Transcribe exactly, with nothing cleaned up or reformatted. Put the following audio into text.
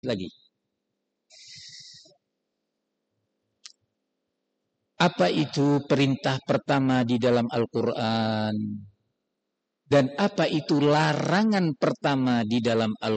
lagi. Apa itu perintah pertama di dalam Al-Quran? Dan apa itu larangan pertama di dalam Al-Quran?